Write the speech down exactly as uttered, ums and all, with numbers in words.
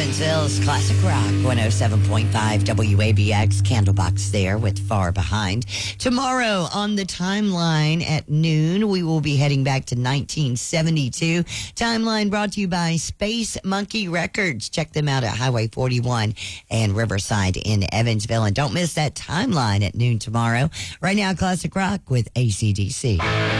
Evansville's Classic Rock one oh seven point five W A B X. Candlebox there with Far Behind. Tomorrow on the timeline at noon, we will be heading back to nineteen seventy-two. Timeline brought to you by Space Monkey Records. Check them out at Highway forty-one and Riverside in Evansville. And don't miss that timeline at noon tomorrow. Right now, Classic Rock with A C D C.